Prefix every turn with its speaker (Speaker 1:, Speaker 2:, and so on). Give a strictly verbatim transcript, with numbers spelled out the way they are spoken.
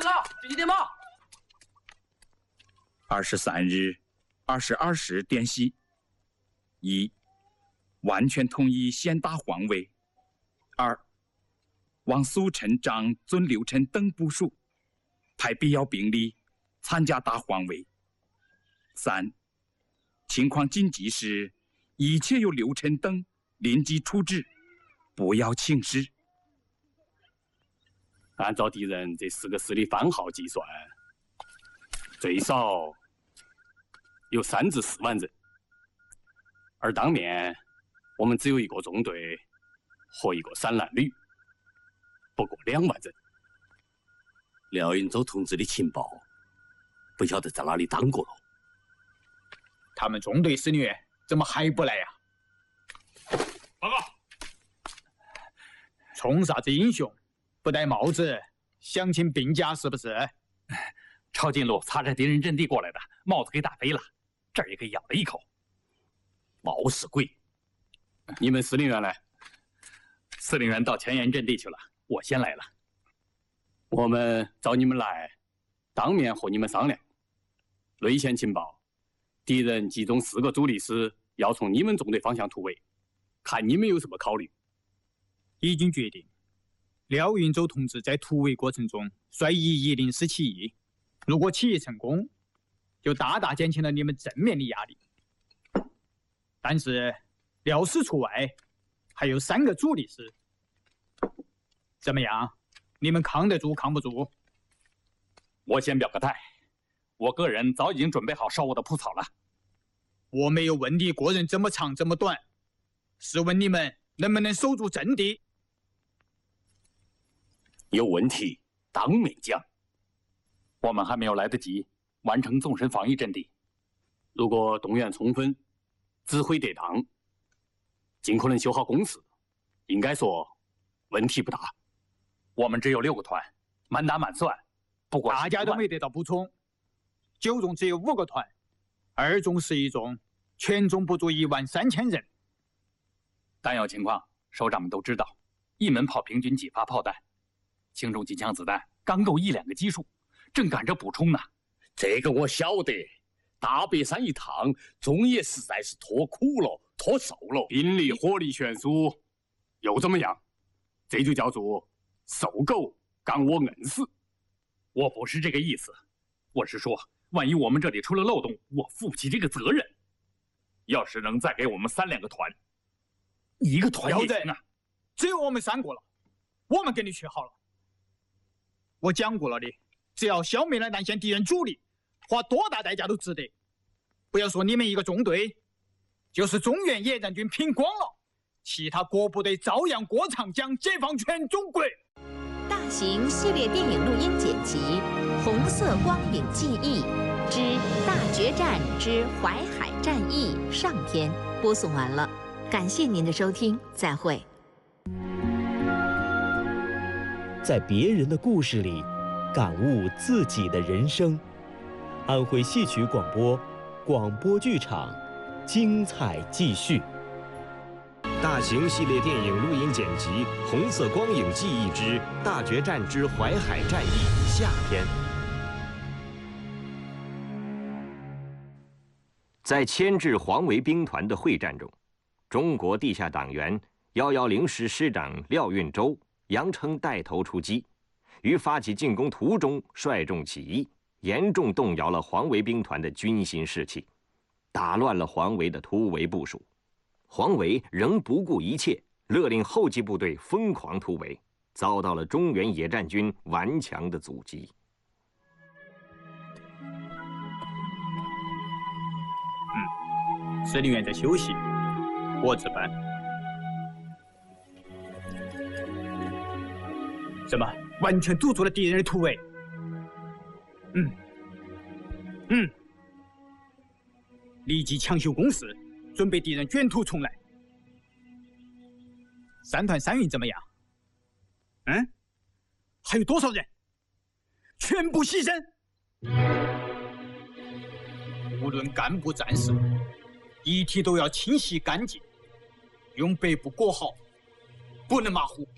Speaker 1: 子了，这几点吗？
Speaker 2: 二十三日二十二时点息：一、完全同意先打黄围；二、望苏陈、张遵刘陈等部署，派必要兵力参加打黄围；三、情况紧急时，一切由刘陈等临机处置，不要轻视。
Speaker 3: 按照敌人这四个师的番号计算，最少有三至四万人，而当面我们只有一个中队和一个散蓝旅，不过两万人。
Speaker 4: 廖云洲同志的情报，不晓得在哪里当过了。
Speaker 5: 他们中队司令员怎么还不来呀？
Speaker 1: 报告，
Speaker 5: 冲啥子英雄？不戴帽子，想请病假是不是？
Speaker 1: 抄近路擦着敌人阵地过来的，帽子给打飞了，这儿也给咬了一口。
Speaker 4: 冒失鬼！
Speaker 3: 你们司令员呢？
Speaker 1: 司令员到前沿阵地去了，我先来了。
Speaker 3: 我们找你们来，当面和你们商量。内线情报，敌人集中四个主力师要从你们中队方向突围，看你们有什么考虑。
Speaker 5: 已经决定。廖云洲同志在突围过程中率一一零师起义，如果起义成功，就大大减轻了你们正面的压力。但是廖师除外，还有三个主力师，怎么样？你们扛得住扛不住？
Speaker 1: 我先表个态，我个人早已经准备好烧我的铺草了。
Speaker 5: 我没有问你个人怎么长怎么短，是问你们能不能守住阵地。
Speaker 4: 有问题当面讲。
Speaker 1: 我们还没有来得及完成纵深防御阵地，
Speaker 3: 如果动员充分，指挥得当，尽可能修好工事，应该说问题不大。
Speaker 1: 我们只有六个团，满打满算，不过
Speaker 5: 大家都没得到补充。九中只有五个团，二中十一中，全中不足一万三千人。
Speaker 1: 弹药情况，首长们都知道，一门炮平均几发炮弹，轻重机枪子弹刚够一两个基数，正赶着补充呢。
Speaker 4: 这个我晓得，大别山一趟，中野实在是脱苦了，脱瘦了，
Speaker 3: 兵力火力悬殊，又怎么样？这就叫做瘦狗赶我饿死。
Speaker 1: 我不是这个意思，我是说，万一我们这里出了漏洞，我负不起这个责任。要是能再给我们三两个团，一个团也行啊。
Speaker 5: 只有我们三个了，我们给你确好了。我讲过了的，只要消灭了南线敌人主力，花多大代价都值得。不要说你们一个中队，就是中原野战军拼光了，其他各部队照样过长江，解放全中国。
Speaker 6: 大型系列电影录音剪辑《红色光影记忆之大决战之淮海战役》上篇播送完了，感谢您的收听，再会。
Speaker 7: 在别人的故事里，感悟自己的人生。安徽戏曲广播，广播剧场，精彩继续。
Speaker 8: 大型系列电影录音剪辑《红色光影记忆之大决战之淮海战役》下篇。在牵制黄维兵团的会战中，中国地下党员一一零师师长廖运周、杨成带头出击，于发起进攻途中率众起义，严重动摇了黄维兵团的军心士气，打乱了黄维的突围部署。黄维仍不顾一切，勒令后继部队疯狂突围，遭到了中原野战军顽强的阻击。
Speaker 5: 嗯，司令员在休息，我值班。怎么完全堵住了敌人的突围？嗯，嗯，立即抢修工事。准备敌人卷土重来。三团三营怎么样？嗯，还有多少人？全部牺牲。无论干部战士，遗体都要清洗干净，用白布裹好，不能马虎。